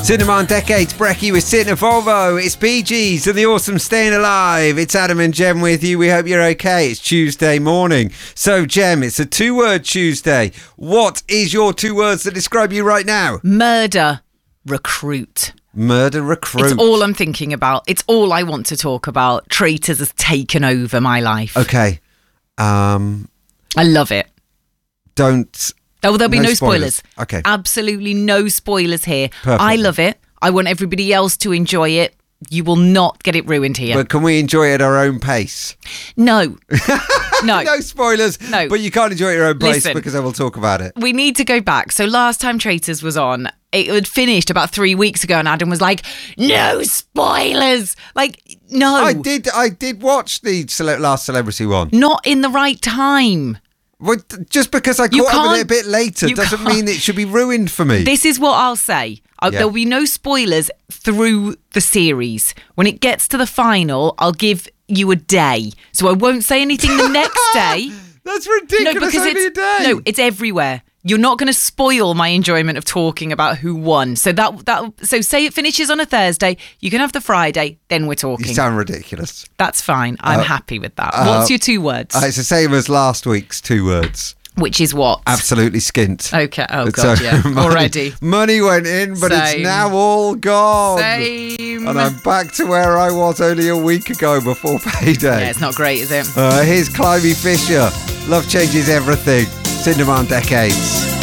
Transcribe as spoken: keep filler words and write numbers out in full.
Cinema on Decades, Brekkie with Cinema Volvo. It's Bee Gees and the awesome Staying Alive. It's Adam and Jem with you. We hope you're okay. It's Tuesday morning. So, Jem, it's a two-word Tuesday. What is your two words that describe you right now? Murder recruit. Murder recruit. It's all I'm thinking about. It's all I want to talk about. Traitors has taken over my life. Okay. Um, I love it. Don't... Oh, there'll be no, no spoilers. spoilers. Okay. Absolutely no spoilers here. Perfect. I love it. I want everybody else to enjoy it. You will not get it ruined here. But can we enjoy it at our own pace? No. No. No spoilers. No. But you can't enjoy it at your own pace Listen, because I will talk about it. We need to go back. So last time Traitors was on, it had finished about three weeks ago and Adam was like, no spoilers. Like, no. I did I did watch the cele- last Celebrity one. Not in the right time. Well, just because I You caught up with it a can't- bit later you doesn't can't- mean it should be ruined for me. This is what I'll say. Uh, Yeah. There'll be no spoilers through the series. When it gets to the final, I'll give you a day. So I won't say anything the next day. That's ridiculous. No, because only it's a day. no, it's everywhere. You're not going to spoil my enjoyment of talking about who won. So that that so say it finishes on a Thursday, you can have the Friday, then we're You talking. sound ridiculous. That's fine. I'm Uh, happy with that. uh, What's your two words? Uh, it's the same as last week's two words. Which is what? Absolutely skint. Okay. Oh So, god, yeah. money, Already. Money went in, but it's Same. now all gone. Same. And I'm back to where I was only a week ago before payday. Yeah, it's not great, is it? Uh, here's Climby Fisher. Love changes everything. Cinema on Decades.